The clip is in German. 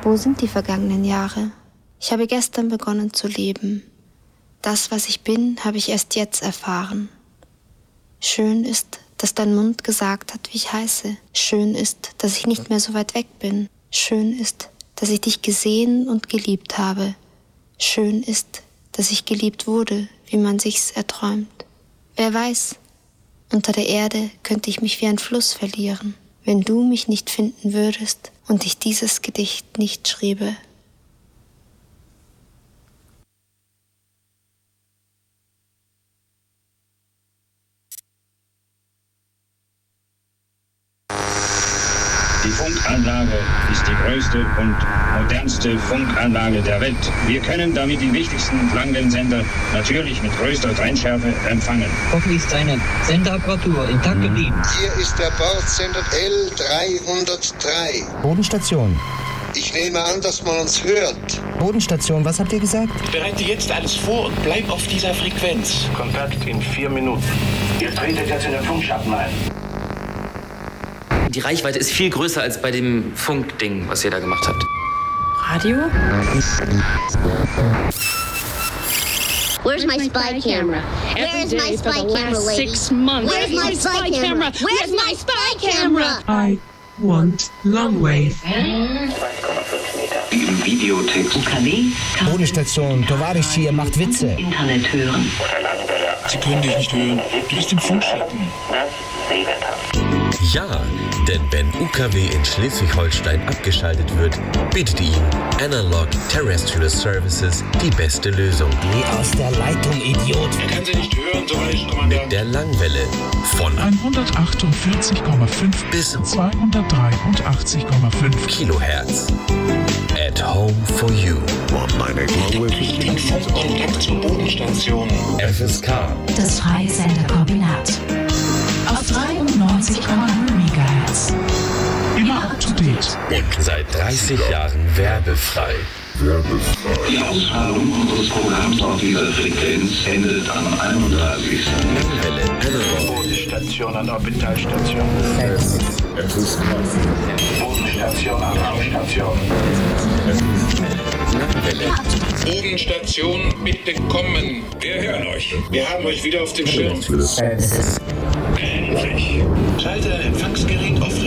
Wo sind die vergangenen Jahre? Ich habe gestern begonnen zu leben. Das, was ich bin, habe ich erst jetzt erfahren. Schön ist, dass dein Mund gesagt hat, wie ich heiße. Schön ist, dass ich nicht mehr so weit weg bin. Schön ist, dass ich dich gesehen und geliebt habe. Schön ist, dass ich geliebt wurde, wie man sich's erträumt. Wer weiß, unter der Erde könnte ich mich wie ein Fluss verlieren, wenn du mich nicht finden würdest und ich dieses Gedicht nicht schriebe. Die Funkanlage ist die größte und modernste Funkanlage der Welt. Wir können damit die wichtigsten Langwellensender natürlich mit größter Trennschärfe empfangen. Hoffentlich ist deine Senderapparatur intakt geblieben. Hier ist der Bordsender L303. Bodenstation. Ich nehme an, dass man uns hört. Bodenstation, was habt ihr gesagt? Bereite jetzt alles vor und bleib auf dieser Frequenz. Kontakt in 4 Minuten. Ihr tretet jetzt in den Funkschatten ein. Die Reichweite ist viel größer als bei dem Funkding, was ihr da gemacht habt. Radio? Where's my spy camera? Where is my spy camera, lady? 6 months. Where's my spy camera? Where's my spy camera? I want long wave. 2,5 Meter. Im Videotext. UKW? Bodenstation, Tovarisch hier macht Witze. Internet hören. Sie können dich nicht hören. Du bist im Funkschatten. Ja, denn wenn UKW in Schleswig-Holstein abgeschaltet wird, bietet Ihnen Analog Terrestrial Services die beste Lösung. Geh aus der Leitung, Idiot. Er kann Sie nicht hören, Tovarisch-Kommandant. Mit der Langwelle von 148,5 bis 283,5 Kilohertz. At home for you. Den Funkkontakt zur Bodenstation. FSK. Das freie Senderkombinat. Auf 93,0 MHz. Immer up to date. Und seit 30 Jahren werbefrei. Die Ausstrahlung unseres Programms auf dieser Frequenz endet am 31. Langwelle Analog. Bodenstation an Orbitalstation. Bodenstation an Raumstation. Bodenstation, bitte kommen. Wir hören euch. Wir haben euch wieder auf dem Schirm. Endlich. Schalte Empfangsgerät auf